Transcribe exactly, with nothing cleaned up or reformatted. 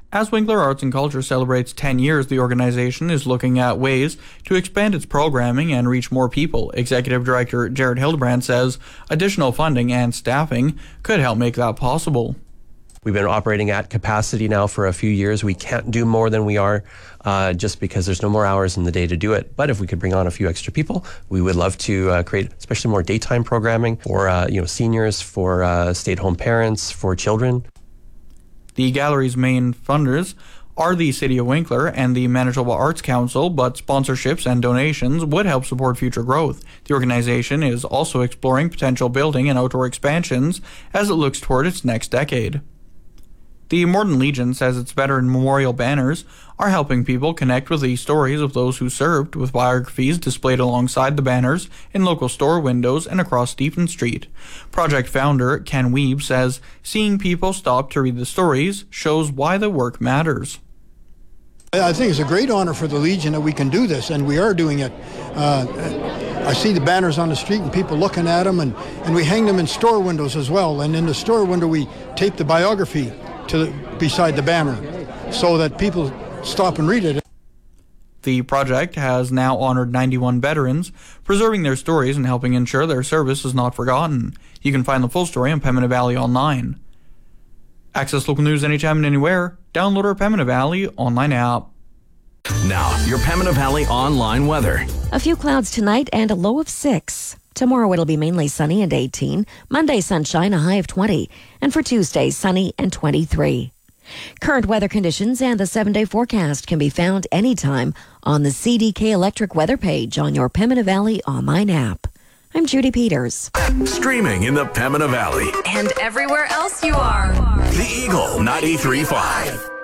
As Winkler Arts and Culture celebrates ten years, the organization is looking at ways to expand its programming and reach more people. Executive Director Jared Hildebrand says additional funding and staffing could help make that possible. We've been operating at capacity now for a few years. We can't do more than we are uh, just because there's no more hours in the day to do it. But if we could bring on a few extra people, we would love to uh, create especially more daytime programming for uh, you know seniors, for uh, stay-at-home parents, for children. The gallery's main funders are the City of Winkler and the Manitoba Arts Council, but sponsorships and donations would help support future growth. The organization is also exploring potential building and outdoor expansions as it looks toward its next decade. The Morden Legion says its veteran memorial banners are helping people connect with the stories of those who served, with biographies displayed alongside the banners in local store windows and across Stephen Street. Project founder Ken Weeb says seeing people stop to read the stories shows why the work matters. I think it's a great honor for the Legion that we can do this, and we are doing it. Uh, I see the banners on the street and people looking at them, and, and we hang them in store windows as well. And in the store window, we tape the biography to the, beside the banner so that people stop and read it. The project has now honored ninety-one veterans, preserving their stories and helping ensure their service is not forgotten. You can find the full story on Pembina Valley online. Access local news anytime and anywhere. Download our Pembina Valley online app. Now, your Pembina Valley online weather. A few clouds tonight and a low of six. Tomorrow it'll be mainly sunny and eighteen. Monday sunshine, a high of twenty. And for Tuesday, sunny and twenty-three. Current weather conditions and the seven-day forecast can be found anytime on the C D K Electric weather page on your Pembina Valley online app. I'm Judy Peters. Streaming in the Pembina Valley. And everywhere else you are. The Eagle ninety-three point five.